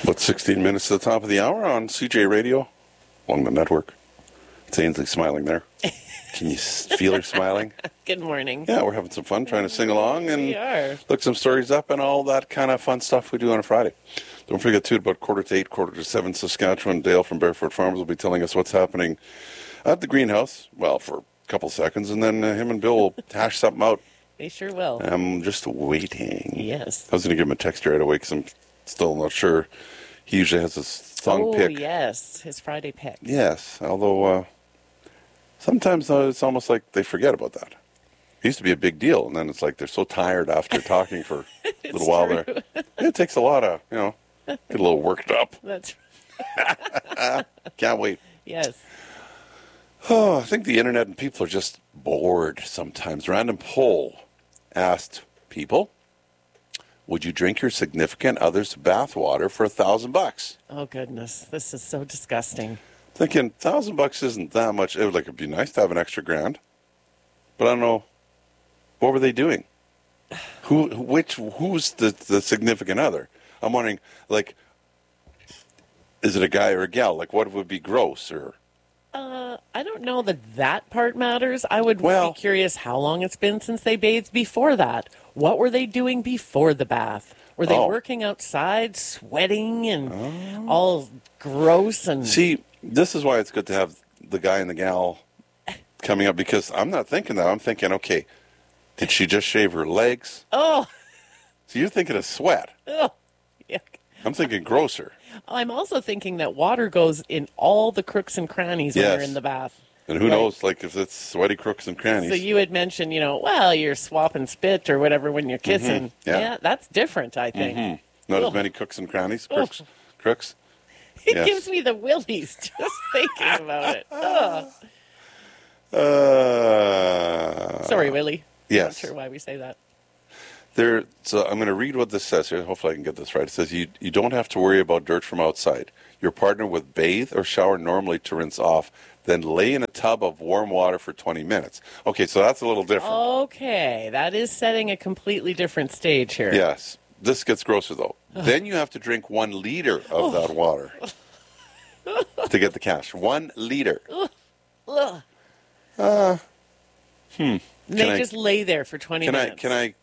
About 16 minutes to the top of the hour on CJ Radio along the network. It's Ainsley smiling there. Can you feel her smiling? Good morning. Yeah, we're having some fun trying to sing along and We are. look some stories up and all that kind of fun stuff we do on a Friday. Don't forget, too, about 6:45, 6:45, Saskatchewan, Dale from Barefoot Farms will be telling us what's happening at the greenhouse, well, for a couple seconds, and then him and Bill will hash something out. They sure will. I'm just waiting. Yes. I was going to give him a text right away because I'm still not sure. He usually has his song pick. Oh, yes. His Friday pick. Yes, although sometimes it's almost like they forget about that. It used to be a big deal, and then it's like they're so tired after talking for a little while true. there. It takes a lot of, get a little worked up. That's Can't wait. yes. Oh, I think the internet and people are just bored sometimes. Random poll asked people, would you drink your significant other's bathwater for $1,000? Oh, goodness. This is so disgusting. Thinking $1,000 isn't that much. It'd be nice to have an extra grand, but I don't know. What were they doing? Who's the significant other? I'm wondering, like, is it a guy or a gal? Like, what would be gross or? I don't know that part matters. I would Well- be curious how long it's been since they bathed before that. What were they doing before the bath? Were they Oh. working outside, sweating, and all gross and... See, this is why it's good to have the guy and the gal coming up, because I'm not thinking that. I'm thinking, okay, did she just shave her legs? Oh, So you're thinking of sweat. oh, yuck. I'm thinking grosser. I'm also thinking that water goes in all the crooks and crannies when Yes. you're in the bath. And who Right. knows, like, if it's sweaty crooks and crannies. So you had mentioned, well, you're swapping spit or whatever when you're kissing. Yeah. That's different, I think. Not as Ugh. many cooks and crannies, crooks. It Yes. gives me the willies just thinking about it. Ugh. Sorry, Willie. yes. Not sure why we say that. So I'm going to read what this says here. Hopefully I can get this right. It says you don't have to worry about dirt from outside. Your partner would bathe or shower normally to rinse off, then lay in a tub of warm water for 20 minutes. Okay, so that's a little different. Okay, that is setting a completely different stage here. Yes. This gets grosser, though. Then you have to drink 1 liter of that water to get the cash. 1 liter. Ugh. Can They I- just lay there for 20 minutes. Can I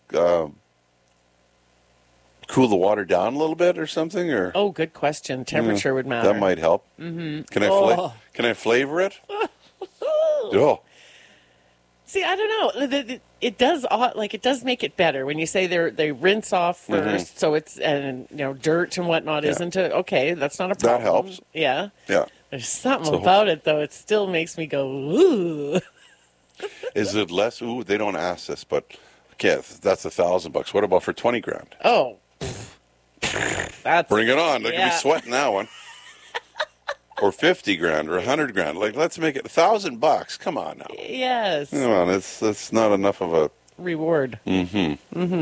cool the water down a little bit or something? Or Oh, good question. Temperature would matter. that might help. Mm-hmm. Can I flavor it? Oh. See, I don't know. It does it does make it better when you say they rinse off 1st, so it's dirt and whatnot isn't it? Okay, that's not a problem. helps. Yeah. Yeah. There's something So- about it though. It still makes me go ooh. Is it less? Ooh, they don't ask this, but okay, that's $1,000. What about for 20 grand? Oh. That's Bring it on. They're gonna yeah. be sweating that one. Or 50 grand or 100 grand. Like, let's make it $1,000. Come on now. Yes. Come on, it's not enough of a Reward. yeah.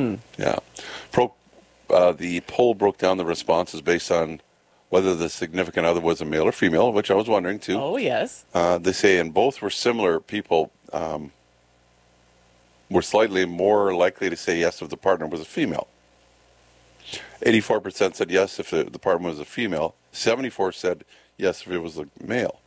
The poll broke down the responses based on whether the significant other was a male or female, which I was wondering too. Oh yes. They say, and both were similar. People were slightly more likely to say yes if the partner was a female. 84% said yes if the partner was a female. 74% said yes if it was a male.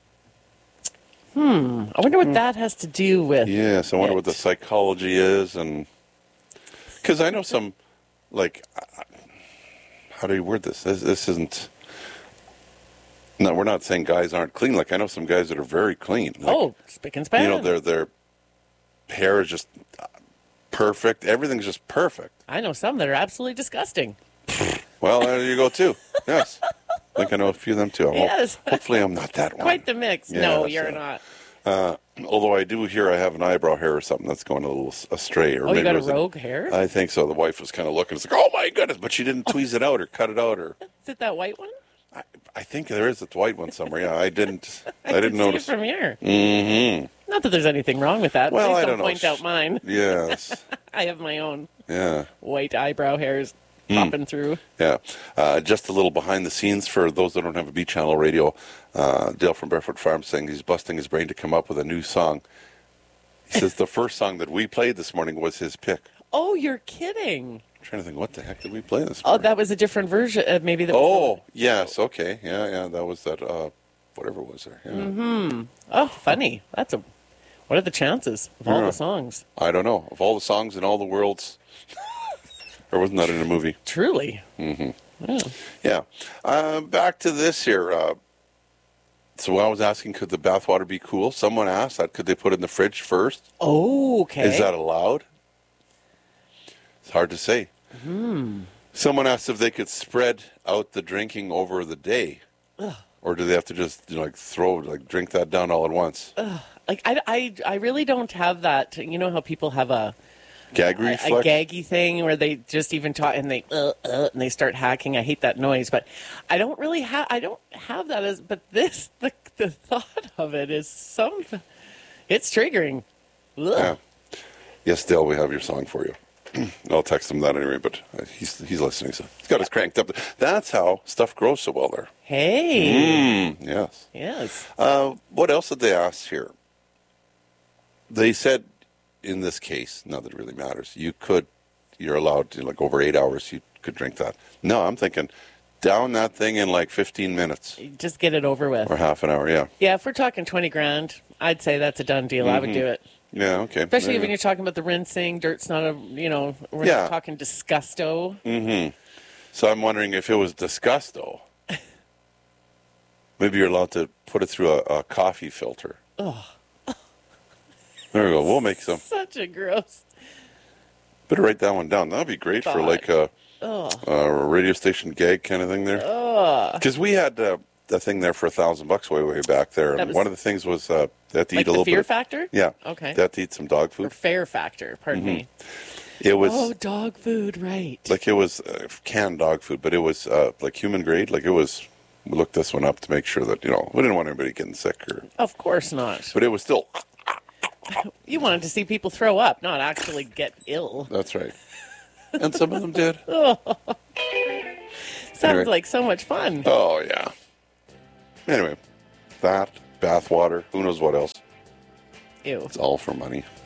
I wonder what that has to do with. Yes, I wonder what the it. psychology is, and because I know some, like, how do you word this? This isn't. No, we're not saying guys aren't clean. Like, I know some guys that are very clean. Like, Oh, spick and span. their hair is just perfect. Everything's just perfect. I know some that are absolutely disgusting. Well, there you go too. Yes, I think I know a few of them too. Yes. Hopefully, I'm not that one. Quite the mix. No, Yes, you're yeah. not. Although I do hear I have an eyebrow hair or something that's going a little astray. Or Oh, you maybe got it a was rogue hair? I think so. The wife was kind of looking. It's like, oh my goodness, but she didn't tweeze it out or cut it out, or Is it that white one? I think there is a white one somewhere. Yeah, I didn't can notice. see it from here. Mm-hmm. Not that there's anything wrong with that. Well, Please I don't don't know. point out mine. Yes. I have my own Yeah. white eyebrow hairs popping through. Yeah. Just a little behind the scenes for those that don't have a B Channel radio. Dale from Barefoot Farm saying he's busting his brain to come up with a new song. He says the first song that we played this morning was his pick. Oh, you're kidding. trying to think, what the heck did we play this? Oh, that was a different version. Maybe that. Oh, yes. Okay. Yeah. That was that. Whatever was there. Yeah. Oh, funny. What are the chances of all the songs? I don't know. Of all the songs in all the worlds, or wasn't that in a movie? Truly. Yeah. Back to this here. So I was asking, could the bathwater be cool? Someone asked that. Could they put it in the fridge first? Oh, okay. Is that allowed? It's hard to say. Someone asked if they could spread out the drinking over the day. Or do they have to just drink that down all at once? Like I really don't have that. You know how people have a Gag reflex? a gaggy thing where they just even talk and they start hacking. I hate that noise, but I don't have that as. But the thought of it is it's triggering. Ugh. Yeah. Yes, Dale, we have your song for you. I'll text him that anyway, but he's listening, so he's got us cranked up. That's how stuff grows so well there. Hey. Yes. Yes. What else did they ask here? They said, in this case, not that it really matters, you're allowed to, like, over 8 hours, you could drink that. No, I'm thinking, down that thing in like 15 minutes. Just get it over with. Or half an hour, yeah. Yeah, if we're talking 20 grand, I'd say that's a done deal. I would do it. Yeah, okay. Especially when you're talking about the rinsing. Dirt's not we're not talking disgusto. So I'm wondering if it was disgusto. Maybe you're allowed to put it through a coffee filter. Oh. There we go. We'll make some. Such a gross. Better write that one down. That'd be great for like a radio station gag kind of thing there. Because we had a thing there for $1,000 way back there, and one of the things was they had to eat a little bit. Fear factor? Yeah. Okay. They had to eat some dog food. Or fair factor. Pardon me. It was dog food, right? like it was canned dog food, but it was like human grade. Like it was. We looked this one up to make sure that we didn't want anybody getting sick Of course not. But it was still. You wanted to see people throw up, not actually get ill. That's right. And some of them did. Sounds like so much fun. Oh, yeah. Anyway, that, bathwater, who knows what else. Ew. It's all for money.